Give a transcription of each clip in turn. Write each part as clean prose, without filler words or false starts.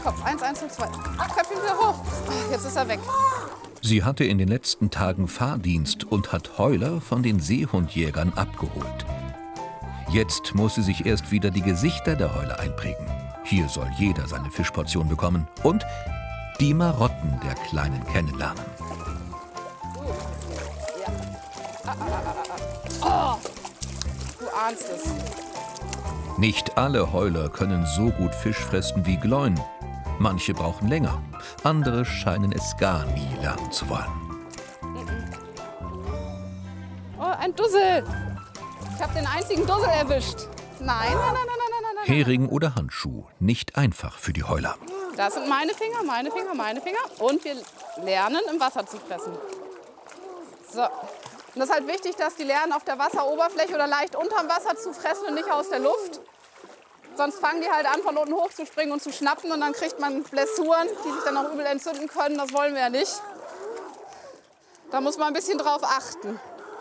Kopf. 1, 1 und 2. Köpfchen wieder hoch. Jetzt ist er weg. Sie hatte in den letzten Tagen Fahrdienst und hat Heuler von den Seehundjägern abgeholt. Jetzt muss sie sich erst wieder die Gesichter der Heuler einprägen. Hier soll jeder seine Fischportion bekommen und die Marotten der Kleinen kennenlernen. Oh, du ahnst es. Nicht alle Heuler können so gut Fisch fressen wie Gleun. Manche brauchen länger, andere scheinen es gar nie lernen zu wollen. Oh, ein Dussel. Ich habe den einzigen Dussel erwischt. Nein, nein, nein, nein, nein, nein. Hering oder Handschuh, nicht einfach für die Heuler. Das sind meine Finger, meine Finger, meine Finger. Und wir lernen, im Wasser zu fressen. So. Und das ist halt wichtig, dass die lernen, auf der Wasseroberfläche oder leicht unterm Wasser zu fressen und nicht aus der Luft. Sonst fangen die halt an, von unten hoch zu springen und zu schnappen. Und dann kriegt man Blessuren, die sich dann auch übel entzünden können. Das wollen wir ja nicht. Da muss man ein bisschen drauf achten.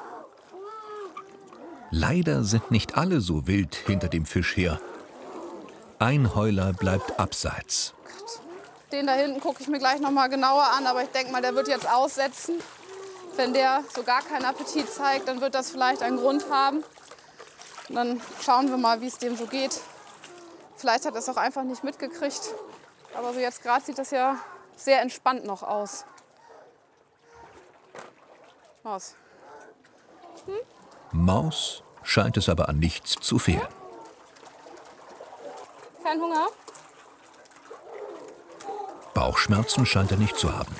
Leider sind nicht alle so wild hinter dem Fisch her. Ein Heuler bleibt abseits. Den da hinten gucke ich mir gleich noch mal genauer an. Aber ich denke mal, der wird jetzt aussetzen. Wenn der so gar keinen Appetit zeigt, dann wird das vielleicht einen Grund haben. Und dann schauen wir mal, wie es dem so geht. Vielleicht hat er es auch einfach nicht mitgekriegt. Aber so jetzt gerade sieht das ja sehr entspannt noch aus. Maus. Maus scheint es aber an nichts zu fehlen. Kein Hunger? Bauchschmerzen scheint er nicht zu haben.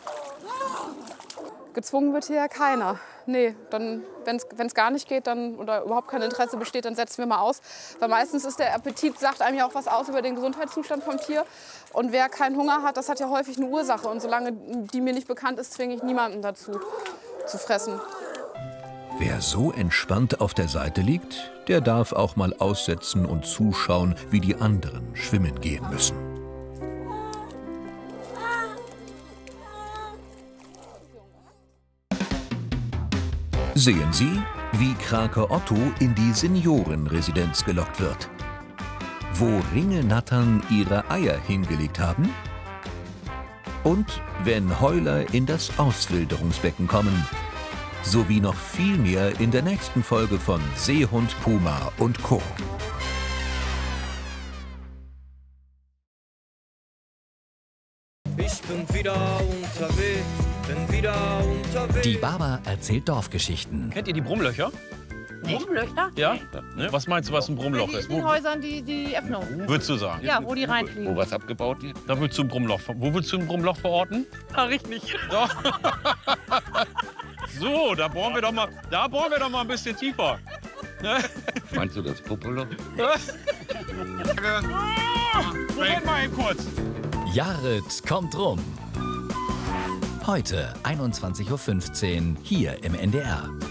Gezwungen wird hier ja keiner. Nee, dann, wenn es gar nicht geht dann, oder überhaupt kein Interesse besteht, dann setzen wir mal aus. Weil meistens ist der Appetit, sagt einem ja auch was aus über den Gesundheitszustand vom Tier. Und wer keinen Hunger hat, das hat ja häufig eine Ursache. Und solange die mir nicht bekannt ist, zwinge ich niemanden dazu, zu fressen. Wer so entspannt auf der Seite liegt, der darf auch mal aussetzen und zuschauen, wie die anderen schwimmen gehen müssen. Sehen Sie, wie Krake Otto in die Seniorenresidenz gelockt wird. Wo Ringelnattern ihre Eier hingelegt haben. Und wenn Heuler in das Auswilderungsbecken kommen. Sowie noch viel mehr in der nächsten Folge von Seehund, Puma und Co. Ich bin wieder unterwegs, Die Baba erzählt Dorfgeschichten. Kennt ihr die Brummlöcher? Brummlöcher? Ja? Ne? Was meinst du, was ein Brummloch ist? In den Häusern die Öffnung. Würdest du sagen? Ja, wo die reinfliegen. Wo was abgebaut wird? Da würdest du ein Brummloch. Wo willst du ein Brummloch verorten? Ach, ich nicht. Doch. So, da bohren wir doch mal ein bisschen tiefer. Ne? Meinst du das Popolo? Moment mal eben kurz. Jared kommt rum. Heute 21:15 Uhr hier im NDR.